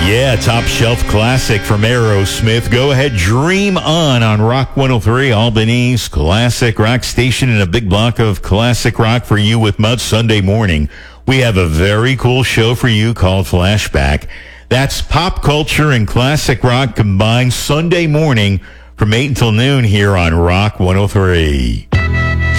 Yeah, top shelf classic from Aerosmith. Go ahead, Dream On Rock 103, Albany's classic rock station, and a big block of classic rock for you with Mud Sunday morning. We have a very cool show for you called Flashback. That's pop culture and classic rock combined Sunday morning from 8 until noon here on Rock 103.